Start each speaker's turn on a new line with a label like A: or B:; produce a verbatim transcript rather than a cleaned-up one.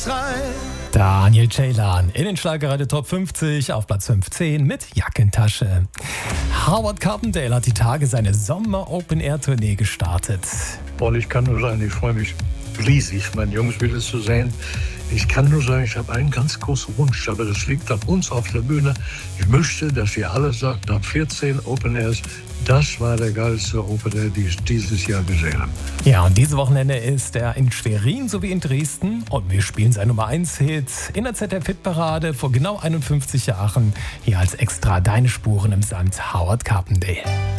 A: rein.
B: Daniel Ceylan in den Schlagerradio Top fünfzig auf Platz fünfzehn mit Jackentasche. Howard Carpendale hat die Tage seine Sommer-Open-Air-Tournee gestartet.
C: Und ich kann nur sagen, ich freue mich riesig, meine Jungs wieder zu sehen. Ich kann nur sagen, ich habe einen ganz großen Wunsch, aber das liegt an uns auf der Bühne. Ich möchte, dass ihr alle sagt, nach vierzehn Open Airs, das war der geilste Open Air, den ich dieses Jahr gesehen habe.
B: Ja, und dieses Wochenende ist er in Schwerin sowie in Dresden. Und wir spielen sein Nummer eins Hit in der Z D F-Hitparade vor genau einundfünfzig Jahren. Hier als Extra Deine Spuren im Sand, Howard Carpendale.